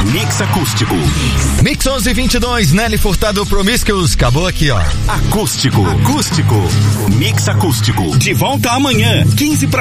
Mix Acústico. Mix 1122, Nelly Furtado, Promiscuous. Acabou aqui, ó. Acústico. Mix Acústico. De volta amanhã, 15 para